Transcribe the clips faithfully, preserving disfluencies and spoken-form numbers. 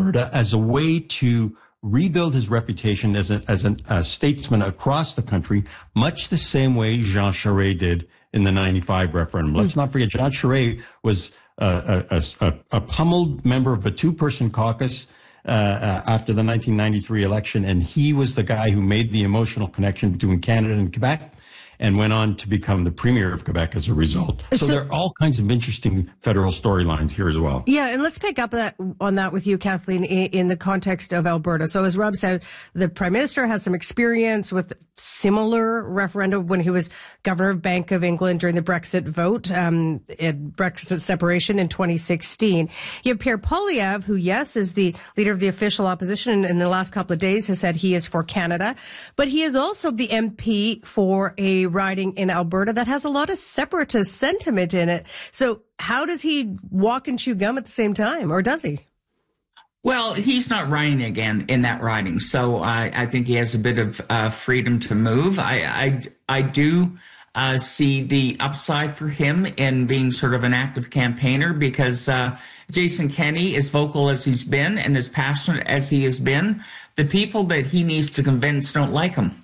Alberta as a way to rebuild his reputation as a, as an, a statesman across the country, much the same way Jean Charest did in the ninety-five referendum. Let's not forget, Jean Charest was a, a, a, a pummeled member of a two-person caucus uh, uh, after the nineteen ninety-three election, and he was the guy who made the emotional connection between Canada and Quebec, and went on to become the premier of Quebec as a result. So, so there are all kinds of interesting federal storylines here as well. Yeah, and let's pick up that, on that with you, Kathleen, in, in the context of Alberta. So as Rob said, the Prime Minister has some experience with similar referendum when he was Governor of Bank of England during the Brexit vote, um, in Brexit separation in twenty sixteen. You have Pierre Poilievre, who, yes, is the leader of the official opposition, and in the last couple of days has said he is for Canada, but he is also the M P for a riding in Alberta that has a lot of separatist sentiment in it. So how does he walk and chew gum at the same time, or does he? Well, he's not running again in that riding, so I, I think he has a bit of uh, freedom to move. I I, I do uh, see the upside for him in being sort of an active campaigner, because uh, Jason Kenney, as vocal as he's been and as passionate as he has been, the people that he needs to convince don't like him.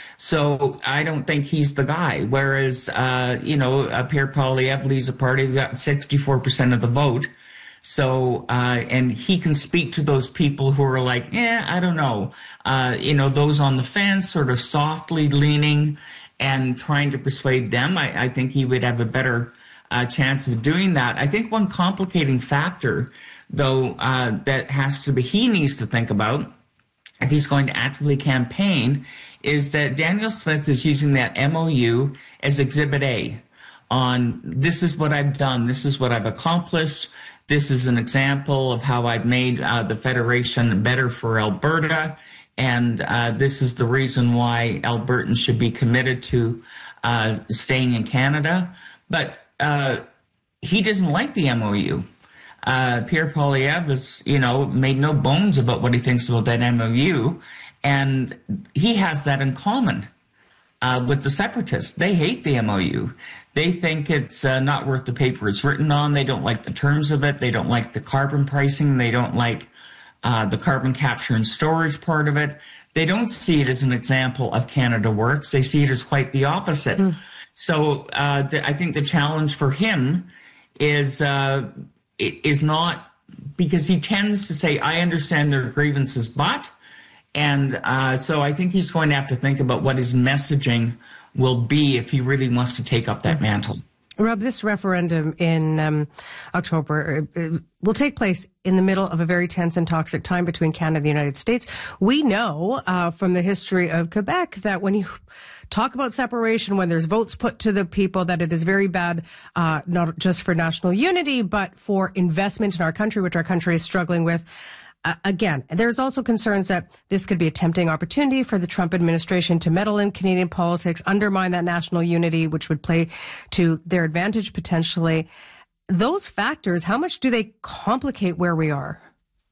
So I don't think he's the guy. Whereas, uh, you know, uh, Pierre Poilievre leads a party that got sixty-four percent of the vote. So, uh, and he can speak to those people who are like, yeah, I don't know. Uh, you know, those on the fence, sort of softly leaning and trying to persuade them. I, I think he would have a better uh, chance of doing that. I think one complicating factor, though, uh, that has to be, he needs to think about if he's going to actively campaign, is that Danielle Smith is using that M O U as Exhibit A on, this is what I've done, this is what I've accomplished, this is an example of how I've made uh, the Federation better for Alberta, and uh, this is the reason why Albertans should be committed to uh, staying in Canada. But uh, he doesn't like the M O U. Uh, Pierre Poilievre has, you know, made no bones about what he thinks about that M O U, and he has that in common uh, with the separatists. They hate the M O U. They think it's uh, not worth the paper it's written on. They don't like the terms of it. They don't like the carbon pricing. They don't like uh, the carbon capture and storage part of it. They don't see it as an example of Canada Works. They see it as quite the opposite. Mm. So uh, the, I think the challenge for him is uh, is not, because he tends to say, I understand their grievances, but, and uh, so I think he's going to have to think about what his messaging will be if he really wants to take up that mantle. Rob, this referendum in um, October uh, will take place in the middle of a very tense and toxic time between Canada and the United States. We know uh, from the history of Quebec that when you talk about separation, when there's votes put to the people, that it is very bad, uh, not just for national unity, but for investment in our country, which our country is struggling with. Uh, again, there's also concerns that this could be a tempting opportunity for the Trump administration to meddle in Canadian politics, undermine that national unity, which would play to their advantage potentially. Those factors, how much do they complicate where we are?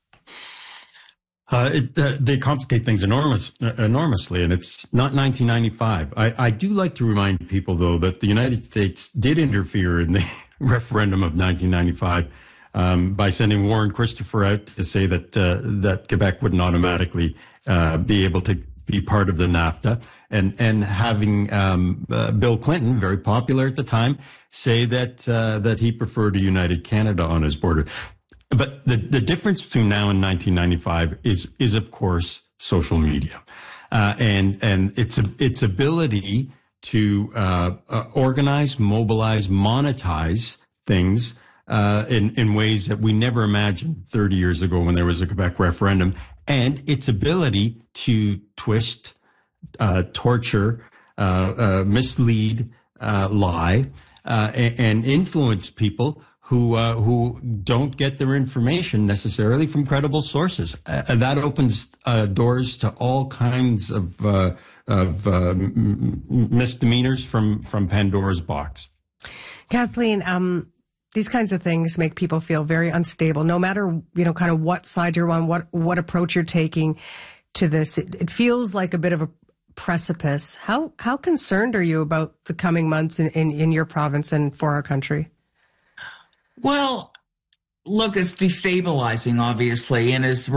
Uh, it, uh, they complicate things enormous, uh, enormously, and it's not nineteen ninety-five. I, I do like to remind people, though, that the United States did interfere in the referendum of nineteen ninety-five um, by sending Warren Christopher out to say that uh, that Quebec wouldn't automatically uh, be able to be part of the NAFTA, and and having um, uh, Bill Clinton, very popular at the time, say that uh, that he preferred a united Canada on his border. But the, the difference between now and nineteen ninety-five is, is of course, social media, uh, and and its its ability to uh, uh, organize, mobilize, monetize things uh, in in ways that we never imagined thirty years ago when there was a Quebec referendum, and its ability to twist, uh, torture, uh, uh, mislead, uh, lie, uh, and, and influence people who uh, who don't get their information necessarily from credible sources. Uh, that opens uh, doors to all kinds of uh, of uh, m- misdemeanors from from Pandora's box. Kathleen, um, these kinds of things make people feel very unstable, no matter, you know, kind of what side you're on, what what approach you're taking to this. It, it feels like a bit of a precipice. How how concerned are you about the coming months in, in, in your province and for our country? Well, look, it's destabilizing, obviously, and as